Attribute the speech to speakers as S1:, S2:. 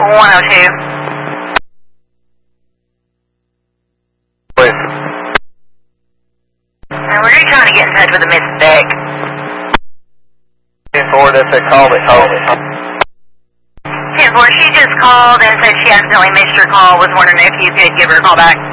S1: 102.
S2: Please.
S1: And we're really trying to get in touch with a Miss Beck.
S2: 10-4, that's a call that told me.
S1: 10-4, she just called and said she accidentally missed your call. Was wondering if you could give her a call back.